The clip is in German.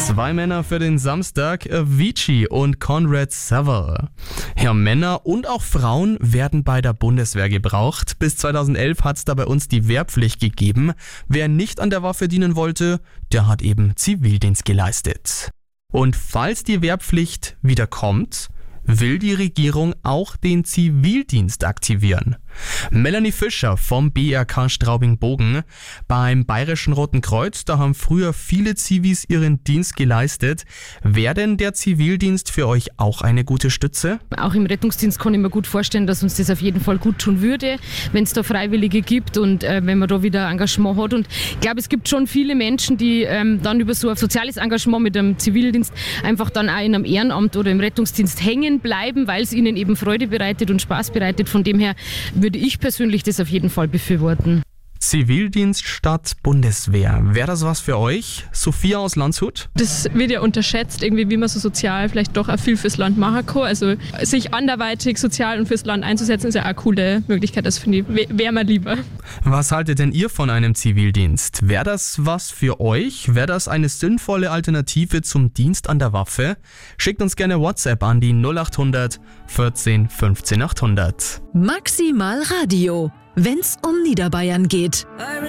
Zwei Männer für den Samstag, Avicii und Conrad Savour. Ja, Männer und auch Frauen werden bei der Bundeswehr gebraucht. Bis 2011 hat es da bei uns die Wehrpflicht gegeben. Wer nicht an der Waffe dienen wollte, der hat eben Zivildienst geleistet. Und falls die Wehrpflicht wieder kommt, will die Regierung auch den Zivildienst aktivieren. Melanie Fischer vom BRK Straubing-Bogen. Beim Bayerischen Roten Kreuz, da haben früher viele Zivis ihren Dienst geleistet. Wäre denn der Zivildienst für euch auch eine gute Stütze? Auch im Rettungsdienst kann ich mir gut vorstellen, dass uns das auf jeden Fall gut tun würde, wenn es da Freiwillige gibt und wenn man da wieder Engagement hat. Und ich glaube, es gibt schon viele Menschen, die dann über so ein soziales Engagement mit dem Zivildienst einfach dann auch in einem Ehrenamt oder im Rettungsdienst hängen bleiben, weil es ihnen eben Freude bereitet und Spaß bereitet. Von dem her würde ich persönlich das auf jeden Fall befürworten. Zivildienst statt Bundeswehr. Wäre das was für euch? Sophia aus Landshut? Das wird ja unterschätzt, irgendwie, wie man so sozial vielleicht doch auch viel fürs Land machen kann. Also sich anderweitig sozial und fürs Land einzusetzen, ist ja auch eine coole Möglichkeit. Das finde ich, wäre mir lieber. Was haltet denn ihr von einem Zivildienst? Wäre das was für euch? Wäre das eine sinnvolle Alternative zum Dienst an der Waffe? Schickt uns gerne WhatsApp an die 0800 14 15 800. Maximal Radio, wenn's um Niederbayern geht.